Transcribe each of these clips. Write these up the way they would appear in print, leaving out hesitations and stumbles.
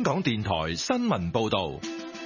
港電台新聞報道。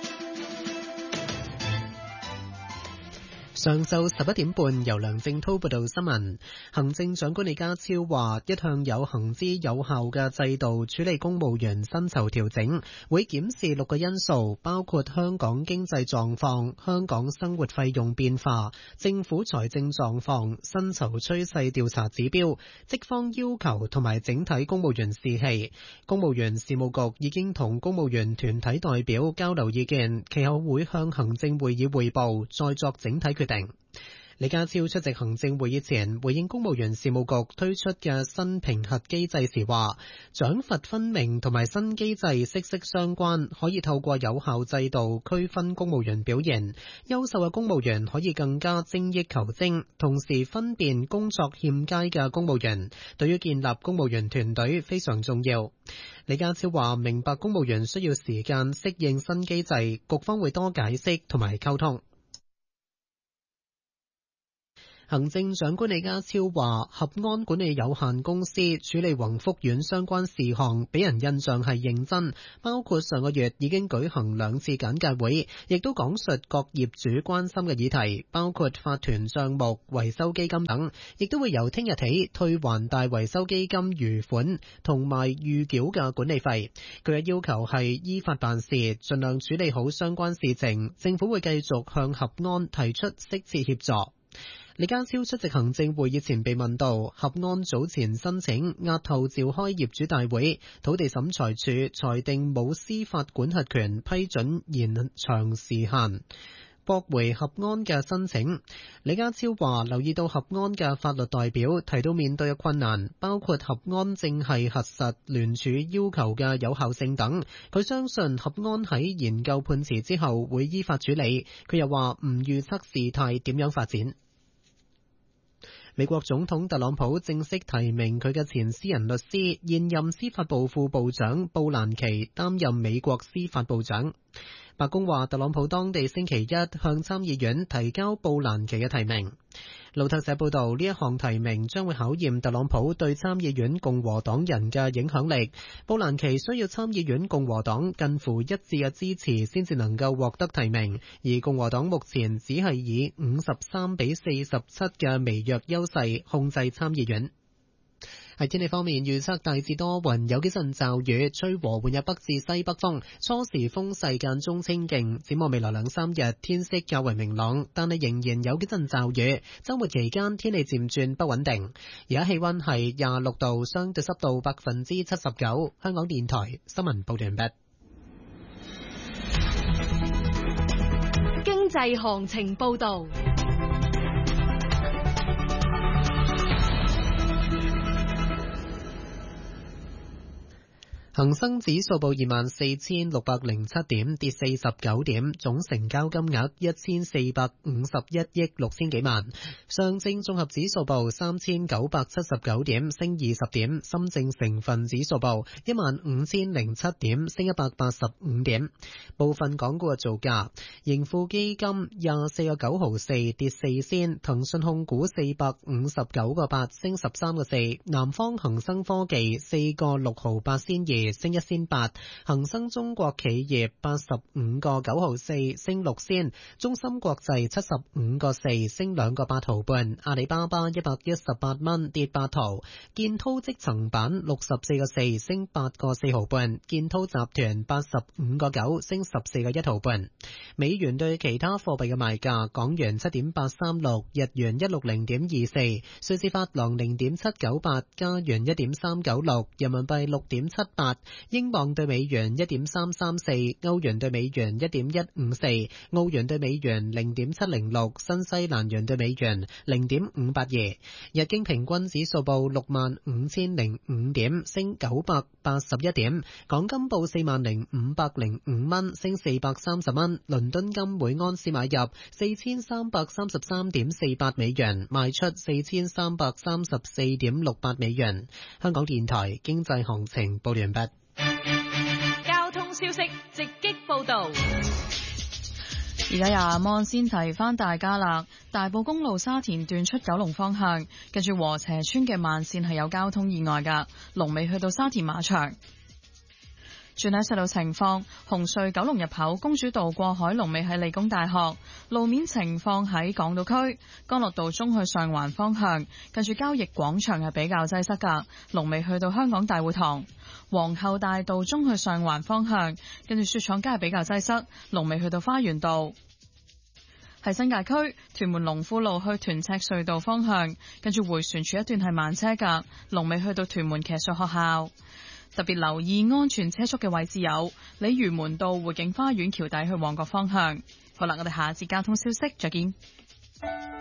上晝11點半，由梁正滔報道新聞。行政長官李家超話，一向有行之有效嘅制度處理公務員薪酬調整，會檢視6個因素，包括香港經濟狀況、香港生活費用變化、政府財政狀況、薪酬趨勢調查指標、職方要求同埋整體公務員士氣。公務員事務局已經同公務員團體代表交流意見，其後會向行政會議匯報，再作整體決定。李家超出席行政會議前，回應公務員事務局推出嘅新評核機制時話，獎罰分明同埋新機制息息相關，可以透過有效制度區分公務員表現，優秀嘅公務員可以更加精益求精，同時分辨工作欠佳嘅公務員，對於建立公務員團隊非常重要。李家超話，明白公務員需要時間適應新機制，局方會多解釋同埋溝通。行政長官李家超話，合安管理有限公司處理宏福苑相關事項俾人印象係認真，包括上個月已經舉行2次簡介會，亦都講述各業主關心嘅議題，包括法團帳目、維修基金等，亦都會由聽日起退還大維修基金餘款同埋預繳嘅管理費。佢嘅要求係依法辦事，盡量處理好相關事情，政府會繼續向合安提出適切協助。李家超出席行政會議前被問到，合安早前申請押後召開業主大會，土地審裁處裁定冇司法管轄權批准延長時限，駁回合安嘅申請。李家超話，留意到合安嘅法律代表提到面對嘅困難，包括合安正係核實聯署要求嘅有效性等。佢相信合安喺研究判詞之後會依法處理。佢又話唔預測事態點樣發展。美國總統特朗普正式提名佢嘅前私人律師、現任司法部副部長布蘭奇擔任美國司法部長。白宮話，特朗普當地星期一向參議院提交布蘭奇嘅提名。路透社報道，呢一項提名將會考驗特朗普對參議院共和黨人嘅影響力。布蘭奇需要參議院共和黨近乎一致嘅支持先至能夠獲得提名，而共和黨目前只係以53-47嘅微弱優勢控制參議院。喺天氣方面，預測大致多雲，有幾陣驟雨，吹和緩入北至西北風，初時風勢間中清勁。展望未來2-3日，天色較為明朗，但係仍然有幾陣驟雨。週末期間天氣漸轉不穩定。而家氣溫係26度，相對濕度79%。香港電台新聞報道完畢。 經濟行情報道。 恒生指數報24,607點，跌49點，總成交金額1451億6千幾萬。上證綜合指數報3,979點，升20點。深證成分指數報15,007點，升185點。部分港股嘅造價：盈富基金24個9毫4，跌4仙；騰訊控股459個8，升13個4；南方恒生科技4個6毫8仙2，升1仙8，恒生中國企業85個9毫4，升6仙，中芯國際75個4，升2個8毫半，阿里巴巴118蚊，跌8毫，建滔積層板64個4，升8個4毫半，建滔集團85個9，升14個1毫半。美元對其他貨幣嘅賣價：港元7.836，日元160.24，瑞士法郎0.798，加元1.396，人民幣6.78，英鎊對美元1.334，歐元對美元1.154，澳元對美元0.706，新西蘭元對美元0.582。日經平均指數報65,005點，升981點。港金報40,505蚊，升430蚊。倫敦金每安士買入4333.48美元，賣出4334.68美元。香港電台經濟行情報完畢。 交通消息直擊報道。 而家由阿芒先提翻大家啦，大埔公路沙田段出九龍方向，近住禾輋村嘅慢線係有交通意外噶，龍尾去到沙田馬場。 轉睇隧道情況，紅隧九龍入口公主道過海龍尾喺理工大學，路面情況喺港島區干諾道中去上環方向，近住交易廣場係比較擠塞㗎，龍尾去到香港大會堂。皇后大道中去上環方向，近住雪廠街係比較擠塞，龍尾去到花園道。喺新界區屯門龍富路去屯赤隧道方向，跟住迴旋處一段係慢車㗎，龍尾去到屯門騎術學校。特別留意安全車速嘅位置有鯉魚門道匯景花園橋底去旺角方向。好啦，我哋下一節交通消息再見。